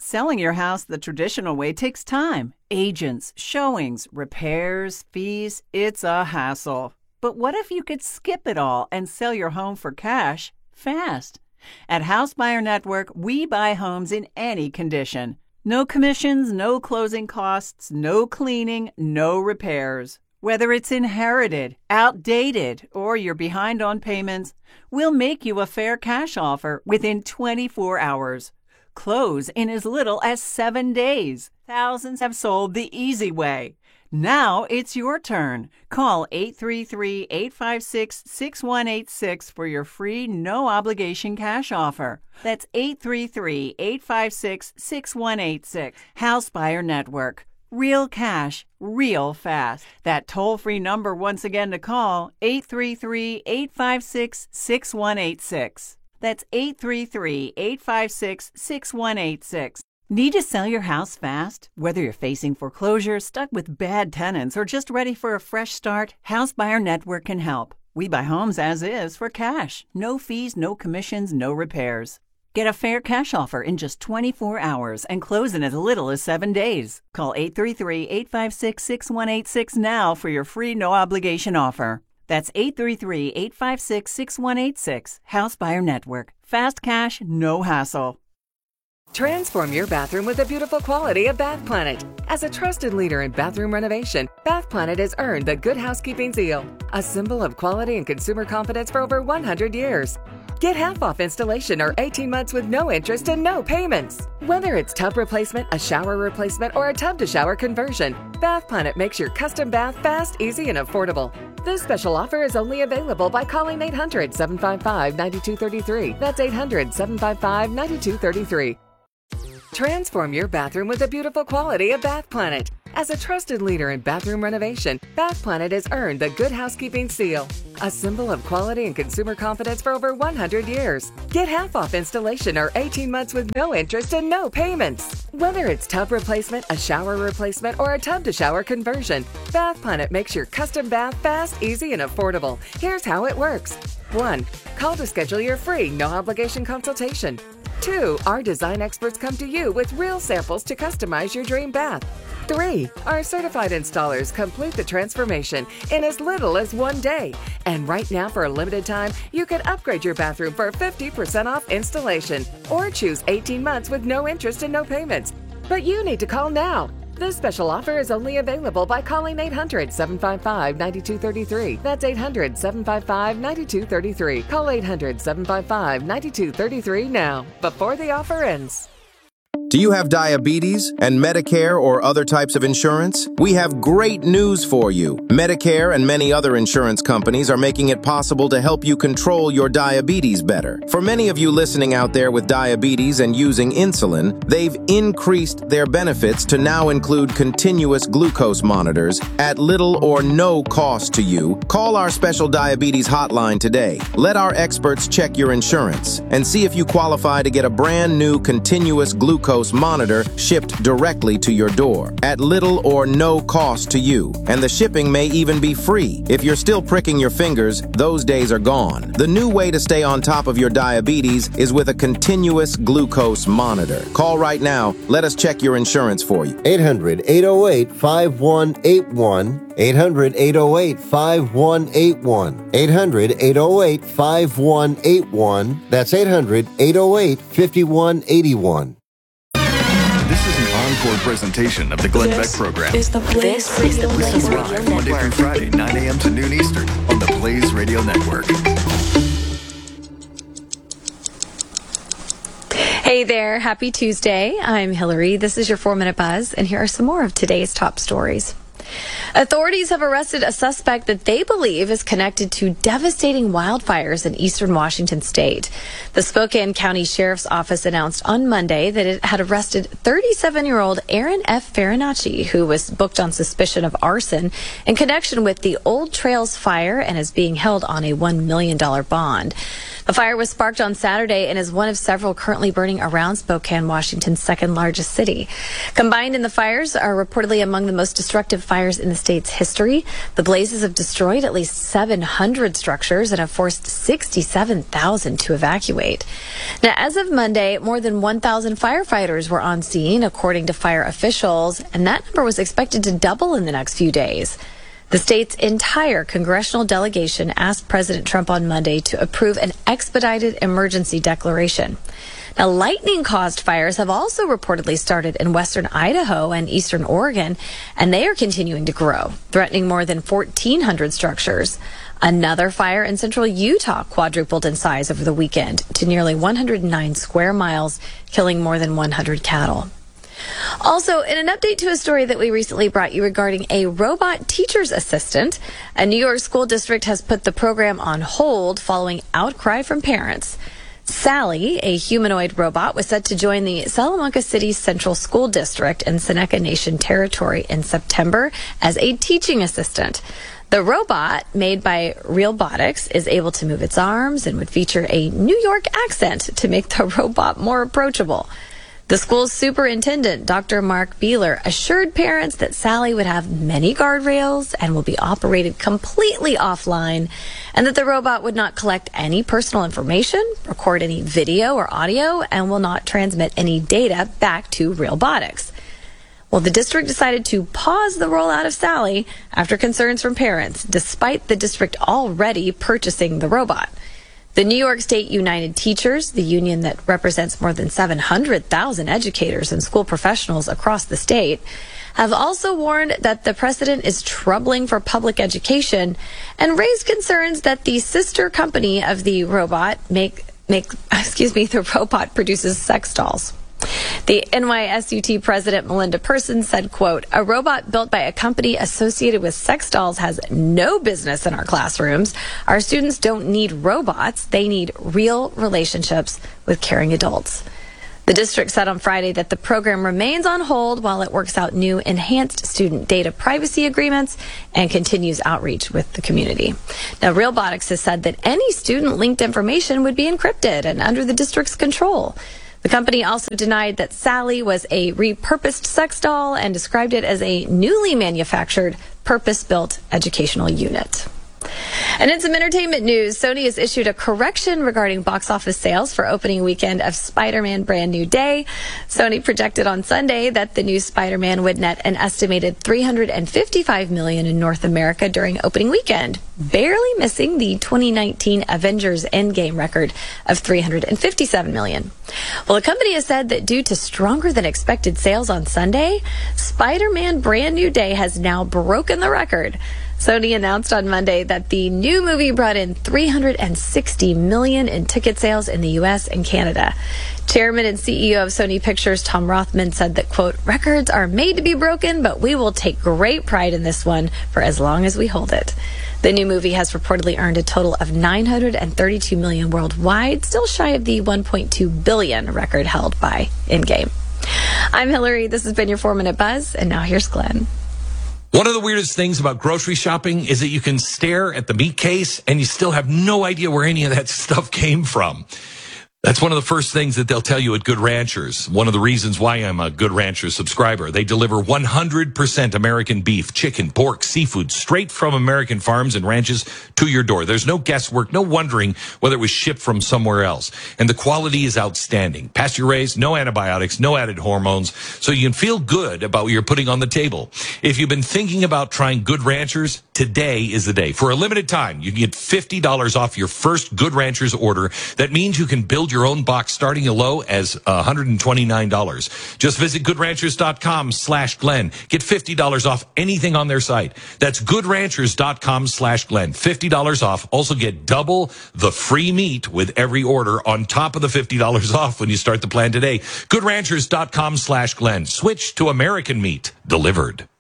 Selling your house the traditional way takes time. Agents, showings, repairs, fees. It's a hassle. But what if you could skip it all and sell your home for cash fast? At House Buyer Network, we buy homes in any condition. No commissions, no closing costs, no cleaning, no repairs. Whether it's inherited, outdated, or you're behind on payments, we'll make you a fair cash offer within 24 hours. Close in as little as 7 days. Thousands have sold the easy way. Now it's your turn. Call 833-856-6186 for your free, no-obligation cash offer. That's 833-856-6186. House Buyer Network. Real cash, real fast. That toll-free number once again to call, 833-856-6186. That's 833-856-6186. Need to sell your house fast? Whether you're facing foreclosure, stuck with bad tenants, or just ready for a fresh start, House Buyer Network can help. We buy homes as is for cash. No fees, no commissions, no repairs. Get a fair cash offer in just 24 hours and close in as little as 7 days. Call 833-856-6186 now for your free no-obligation offer. That's 833-856-6186. House Buyer Network. Fast cash, no hassle. Transform your bathroom with the beautiful quality of Bath Planet. As a trusted leader in bathroom renovation, Bath Planet has earned the Good Housekeeping seal, a symbol of quality and consumer confidence for over 100 years. Get half off installation or 18 months with no interest and no payments. Whether it's tub replacement, a shower replacement, or a tub-to-shower conversion, Bath Planet makes your custom bath fast, easy, and affordable. This special offer is only available by calling 800-755-9233. That's 800-755-9233. Transform your bathroom with the beautiful quality of Bath Planet. As a trusted leader in bathroom renovation, Bath Planet has earned the Good Housekeeping seal, a symbol of quality and consumer confidence for over 100 years. Get half off installation or 18 months with no interest and no payments. Whether it's tub replacement, a shower replacement, or a tub-to-shower conversion, Bath Planet makes your custom bath fast, easy, and affordable. Here's how it works. 1. Call to schedule your free, no-obligation consultation. 2. Our design experts come to you with real samples to customize your dream bath. 3. Our certified installers complete the transformation in as little as 1 day. And right now, for a limited time, you can upgrade your bathroom for 50% off installation or choose 18 months with no interest and no payments. But you need to call now. This special offer is only available by calling 800-755-9233. That's 800-755-9233. Call 800-755-9233 now, before the offer ends. Do you have diabetes and Medicare or other types of insurance? We have great news for you. Medicare and many other insurance companies are making it possible to help you control your diabetes better. For many of you listening out there with diabetes and using insulin, they've increased their benefits to now include continuous glucose monitors at little or no cost to you. Call our special diabetes hotline today. Let our experts check your insurance and see if you qualify to get a brand new continuous glucose monitor shipped directly to your door at little or no cost to you. And the shipping may even be free. If you're still pricking your fingers, those days are gone. The new way to stay on top of your diabetes is with a continuous glucose monitor. Call right now. Let us check your insurance for you. 800-808-5181. 800-808-5181. 800-808-5181. That's 800-808-5181. This is an encore presentation of the Glenn Beck Program. This is the Blaze Radio Live Monday through Network. Friday, 9 a.m. to noon Eastern on the Blaze Radio Network. Hey there, happy Tuesday. I'm Hillary. This is your 4-Minute Buzz, and here are some more of today's top stories. Authorities have arrested a suspect that they believe is connected to devastating wildfires in eastern Washington state. The Spokane County Sheriff's Office announced on Monday that it had arrested 37-year-old Aaron F. Farinacci, who was booked on suspicion of arson in connection with the Old Trails fire and is being held on a $1 million bond. The fire was sparked on Saturday and is one of several currently burning around Spokane, Washington's second largest city. Combined in the fires are reportedly among the most destructive fires in the the state's history. The blazes have destroyed at least 700 structures and have forced 67,000 to evacuate. Now, as of Monday, more than 1,000 firefighters were on scene, according to fire officials, and that number was expected to double in the next few days. The state's entire congressional delegation asked President Trump on Monday to approve an expedited emergency declaration. Now, lightning-caused fires have also reportedly started in western Idaho and eastern Oregon, and they are continuing to grow, threatening more than 1,400 structures. Another fire in central Utah quadrupled in size over the weekend to nearly 109 square miles, killing more than 100 cattle. Also, in an update to a story that we recently brought you regarding a robot teacher's assistant, a New York school district has put the program on hold following outcry from parents. Sally, a humanoid robot, was set to join the Salamanca City Central School District in Seneca Nation Territory in September as a teaching assistant. The robot, made by Realbotics, is able to move its arms and would feature a New York accent to make the robot more approachable. The school's superintendent, Dr. Mark Beeler, assured parents that Sally would have many guardrails and will be operated completely offline, and that the robot would not collect any personal information, record any video or audio, and will not transmit any data back to Realbotics. Well, the district decided to pause the rollout of Sally after concerns from parents, despite the district already purchasing the robot. The New York State United Teachers, the union that represents more than 700,000 educators and school professionals across the state, have also warned that the precedent is troubling for public education and raised concerns that the sister company of the robot the robot produces sex dolls. The NYSUT president, Melinda Person, said, quote, "A robot built by a company associated with sex dolls has no business in our classrooms. Our students don't need robots. They need real relationships with caring adults." The district said on Friday that the program remains on hold while it works out new enhanced student data privacy agreements and continues outreach with the community. Now, Realbotics has said that any student-linked information would be encrypted and under the district's control. The company also denied that Sally was a repurposed sex doll and described it as a newly manufactured, purpose-built educational unit. And in some entertainment news, Sony has issued a correction regarding box office sales for opening weekend of Spider-Man Brand New Day. Sony projected on Sunday that the new Spider-Man would net an estimated $355 million in North America during opening weekend, barely missing the 2019 Avengers Endgame record of $357 million. Well, the company has said that due to stronger than expected sales on Sunday, Spider-Man Brand New Day has now broken the record. Sony announced on Monday that the new movie brought in $360 million in ticket sales in the U.S. and Canada. Chairman and CEO of Sony Pictures, Tom Rothman, said that, quote, "Records are made to be broken, but we will take great pride in this one for as long as we hold it." The new movie has reportedly earned a total of $932 million worldwide, still shy of the $1.2 billion record held by Endgame. I'm Hillary. This has been your 4-Minute Buzz, and now here's Glenn. One of the weirdest things about grocery shopping is that you can stare at the meat case and you still have no idea where any of that stuff came from. That's one of the first things that they'll tell you at Good Ranchers. One of the reasons why I'm a Good Ranchers subscriber. They deliver 100% American beef, chicken, pork, seafood, straight from American farms and ranches to your door. There's no guesswork, no wondering whether it was shipped from somewhere else. And the quality is outstanding. Pasture raised, no antibiotics, no added hormones, so you can feel good about what you're putting on the table. If you've been thinking about trying Good Ranchers, today is the day. For a limited time, you can get $50 off your first Good Ranchers order. That means you can build your own box starting as low as $129. Just visit goodranchers.com/Glenn. Get $50 off anything on their site. That's goodranchers.com/Glenn. $50 off. Also get double the free meat with every order on top of the $50 off when you start the plan today. Goodranchers.com/Glenn. Switch to American meat delivered.